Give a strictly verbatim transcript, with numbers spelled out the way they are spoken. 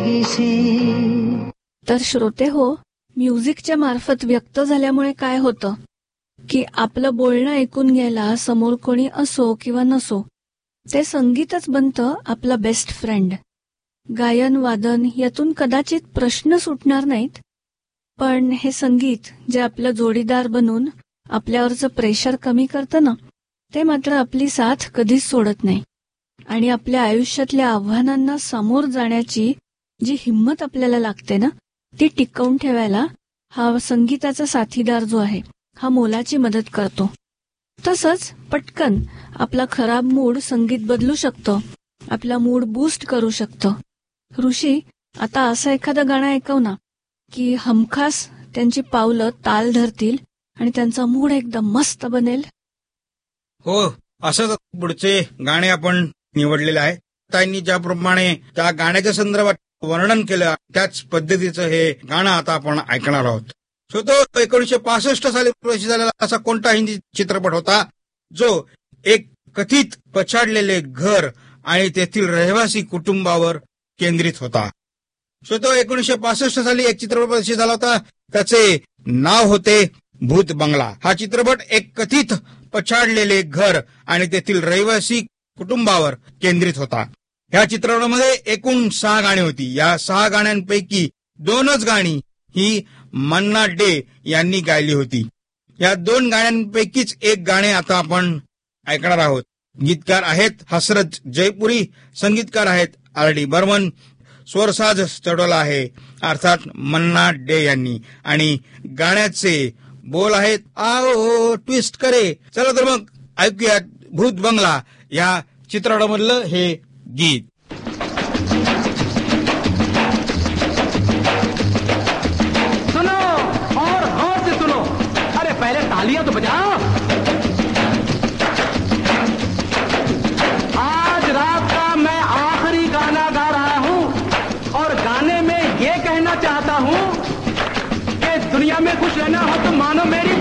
जिंदगीशी. तर श्रोते हो, म्युझिकच्या मार्फत व्यक्त झाल्यामुळे काय होतं की आपलं बोलणं ऐकून घ्यायला समोर कोणी असो किंवा नसो, ते संगीतच बनतं आपला बेस्ट फ्रेंड. गायन वादन यातून कदाचित प्रश्न सुटणार नाहीत, पण हे संगीत जे आपलं जोडीदार बनून आपल्यावरचं प्रेशर कमी करतं ना, ते मात्र आपली साथ कधीच सोडत नाही. आणि आपल्या आयुष्यातल्या आव्हानांना सामोर जाण्याची जी हिंमत आपल्याला लागते ना, ती टिकवून ठेवायला हा संगीताचा साथीदार जो आहे हा मोलाची मदत करतो. तसंच पटकन आपला खराब मूड संगीत बदलू शकतं, आपला मूड बूस्ट करू शकतं. ऋषी, आता असं एखादं गाणं ऐकव ना की हमखास त्यांची पावलं ताल धरतील आणि त्यांचा मूड एकदम मस्त बनेल. हो, असंच पुढचे गाणे आपण निवडलेले आहे. ताईंनी ज्याप्रमाणे त्या गाण्याच्या संदर्भात वर्णन केलं त्याच पद्धतीचं हे गाणं आता आपण ऐकणार आहोत. सो तो एकोणीशे पासष्ट साली प्रसिद्ध झालेला असा कोणता हिंदी चित्रपट होता जो एक कथित पछाडलेले घर आणि तेथील रहिवासी कुटुंबावर केंद्रित होता. सो तो एकोणीशे पासष्ट साली एक चित्रपट प्रसिद्ध झाला होता, त्याचे नाव होते भूत बंगला. हा चित्रपट एक कथित पछाडलेले घर आणि तेथील रहिवासी कुटुंबावर केंद्रित होता. या चित्रपटामध्ये एकूण सहा गाणी होती. या सहा गाण्यांपैकी दोनच गाणी ही मन्ना डे यांनी गायली होती. या दोन गाण्यांपैकीच एक गाणे आता आपण ऐकणार आहोत. गीतकार आहेत हसरत जयपुरी, संगीतकार आहेत आर डी बर्मन, स्वरसाज चढवला आहे अर्थात मन्ना डे यांनी, आणि गाण्याचे बोल आहेत आओ ट्विस्ट करे. चला तर मग ऐकूया भूत बंगला या चित्रपटामधलं हे गीत. सुनो और गौर से सुनो, अरे पहले तालियां तो बजाओ. आज रात का मैं आखिरी गाना गा रहा हूं और गाने में ये कहना चाहता हूं कि दुनिया में खुश रहना हो तो मानो मेरी